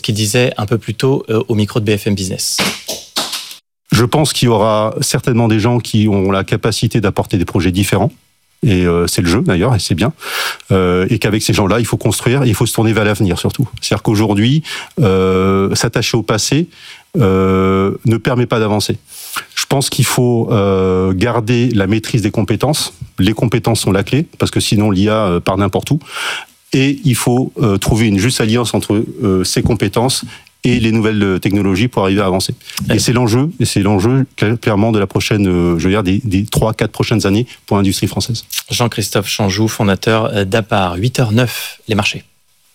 qui disait un peu plus tôt au micro de BFM Business. Je pense qu'il y aura certainement des gens qui ont la capacité d'apporter des projets différents. Et c'est le jeu d'ailleurs, et c'est bien. Et qu'avec ces gens-là, il faut construire, et il faut se tourner vers l'avenir surtout. C'est-à-dire qu'aujourd'hui, s'attacher au passé ne permet pas d'avancer. Je pense qu'il faut garder la maîtrise des compétences. Les compétences sont la clé, parce que sinon l'IA part n'importe où. Et il faut trouver une juste alliance entre ces compétences et les nouvelles technologies pour arriver à avancer. Et c'est l'enjeu clairement de la prochaine, je veux dire, des 3-4 prochaines années pour l'industrie française. Jean-Christophe Chanjou, fondateur d'Apar. 8h09, les marchés.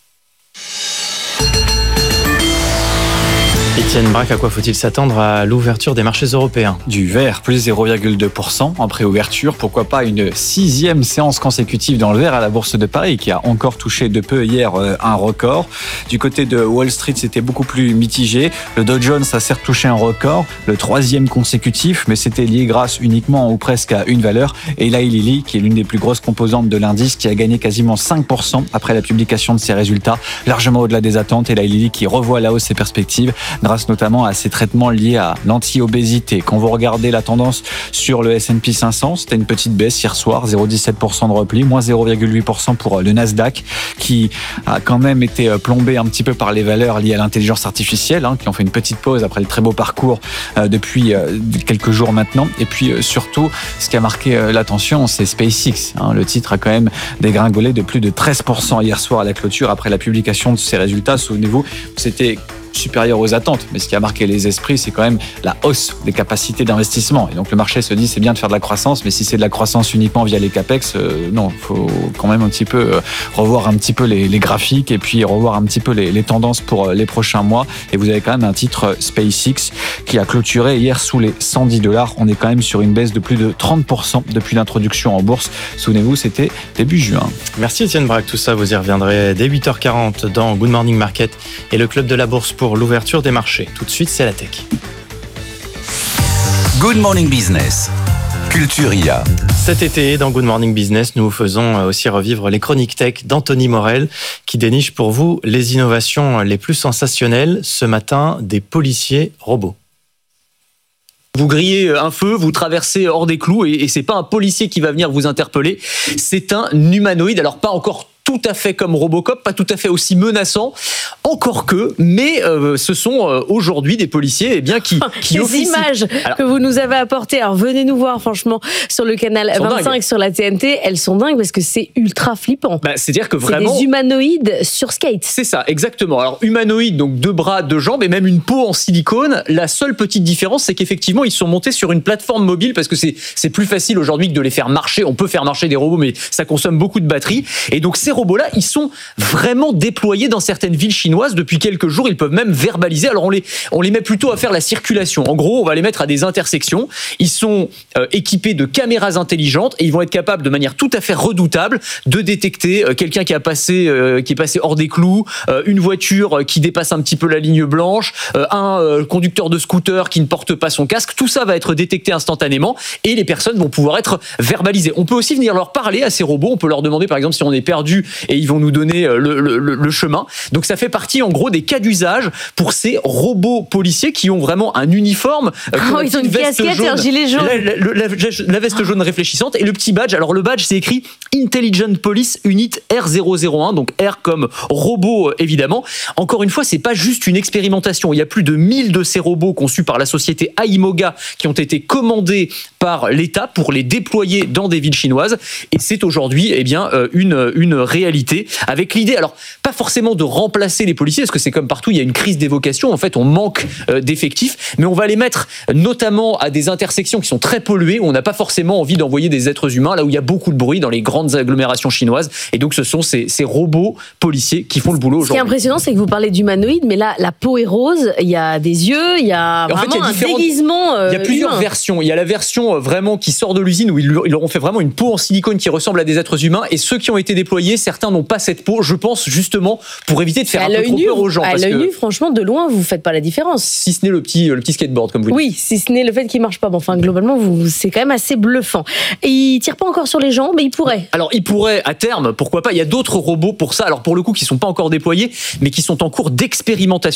Étienne Braque, à quoi faut-il s'attendre à l'ouverture des marchés européens ? Du vert, plus 0,2% en préouverture. Pourquoi pas une 6e séance consécutive dans le vert à la Bourse de Paris, qui a encore touché de peu hier un record. Du côté de Wall Street, c'était beaucoup plus mitigé. Le Dow Jones a certes touché un record, le 3e consécutif, mais c'était lié grâce uniquement ou presque à une valeur. Et Eli Lilly, qui est l'une des plus grosses composantes de l'indice, qui a gagné quasiment 5% après la publication de ses résultats, largement au-delà des attentes. Eli Lilly qui revoit à la hausse ses perspectives, grâce notamment à ces traitements liés à l'anti-obésité. Quand vous regardez la tendance sur le S&P 500, c'était une petite baisse hier soir, 0,17% de repli, moins 0,8% pour le Nasdaq, qui a quand même été plombé un petit peu par les valeurs liées à l'intelligence artificielle, qui ont fait une petite pause après le très beau parcours depuis quelques jours maintenant. Et puis surtout, ce qui a marqué l'attention, c'est SpaceX. Le titre a quand même dégringolé de plus de 13% hier soir à la clôture après la publication de ses résultats. Souvenez-vous, c'était supérieur aux attentes, mais ce qui a marqué les esprits, c'est quand même la hausse des capacités d'investissement. Et donc le marché se dit, c'est bien de faire de la croissance, mais si c'est de la croissance uniquement via les capex, non, faut quand même un petit peu revoir un petit peu les graphiques et puis revoir un petit peu les tendances pour les prochains mois. Et vous avez quand même un titre SpaceX qui a clôturé hier sous les $110. On est quand même sur une baisse de plus de 30% depuis l'introduction en bourse. Souvenez-vous, c'était début juin. Merci Étienne Braque, tout ça vous y reviendrez dès 8h40 dans Good Morning Market et le Club de la Bourse pour l'ouverture des marchés. Tout de suite, c'est la tech. Good Morning Business, Culture IA. Cet été, dans Good Morning Business, nous vous faisons aussi revivre les chroniques tech d'Anthony Morel, qui déniche pour vous les innovations les plus sensationnelles. Ce matin, des policiers robots. Vous grillez un feu, vous traversez hors des clous et c'est pas un policier qui va venir vous interpeller, c'est un humanoïde. Alors pas encore tout à fait comme Robocop, pas tout à fait aussi menaçant, encore que, mais ce sont aujourd'hui des policiers qui les officient. Images que vous nous avez apportées, alors venez nous voir franchement sur le canal 25 dingues. Sur la TNT, elles sont dingues parce que c'est ultra flippant. C'est-à-dire que vraiment... C'est des humanoïdes sur skate. C'est ça, exactement. Alors humanoïdes, donc 2 bras, 2 jambes et même une peau en silicone. La seule petite différence, c'est qu'effectivement, ils sont montés sur une plateforme mobile parce que c'est plus facile aujourd'hui que de les faire marcher. On peut faire marcher des robots, mais ça consomme beaucoup de batterie. Et donc ces robots-là, ils sont vraiment déployés dans certaines villes chinoises depuis quelques jours. Ils peuvent même verbaliser. Alors on les met plutôt à faire la circulation. En gros, on va les mettre à des intersections. Ils sont équipés de caméras intelligentes et ils vont être capables de manière tout à fait redoutable de détecter quelqu'un qui est passé hors des clous, une voiture qui dépasse un petit peu la ligne blanche, un conducteur de scooter qui ne porte pas son casque. Tout ça va être détecté instantanément et les personnes vont pouvoir être verbalisées. On peut aussi venir leur parler à ces robots. On peut leur demander par exemple si on est perdu et ils vont nous donner le chemin. Donc ça fait partie en gros des cas d'usage pour ces robots policiers qui ont vraiment un uniforme. Ils ont une casquette et un gilet jaune. La veste jaune réfléchissante et le petit badge. Alors le badge c'est écrit Intelligent Police Unit R001, donc R comme robot évidemment. Encore une fois, c'est pas juste une expérimentation. Il y a plus de 1000 de ces robots conçus par la société Aimoga qui ont été commandés par l'État pour les déployer dans des villes chinoises. Et c'est aujourd'hui une réalité avec l'idée, alors pas forcément de remplacer les policiers parce que c'est comme partout, il y a une crise des vocations. En fait, on manque d'effectifs, mais on va les mettre notamment à des intersections qui sont très polluées où on n'a pas forcément envie d'envoyer des êtres humains, là où il y a beaucoup de bruit dans les grandes agglomérations chinoises. Et donc ce sont ces robots policiers qui font le boulot aujourd'hui. Ce qui est impressionnant, c'est que vous parlez d'humanoïde, mais là la peau est rose, il y a des yeux, il y a vraiment un déguisement il y a plusieurs versions. Il y a la version vraiment qui sort de l'usine où ils leur ont fait vraiment une peau en silicone qui ressemble à des êtres humains, et ceux qui ont été déployés, certains n'ont pas cette peau, je pense justement pour éviter de faire un peu trop peur aux gens. À l'œil nu, franchement, de loin, vous faites pas la différence. Si ce n'est le petit skateboard, comme vous dites. Oui, si ce n'est le fait qu'il marche pas. Bon, enfin, globalement, c'est quand même assez bluffant. Et il tire pas encore sur les gens, mais il pourrait. Alors, il pourrait, à terme, pourquoi pas. Il y a d'autres robots pour ça. Alors, pour le coup, qui sont pas encore déployés, mais qui sont en cours d'expérimentation.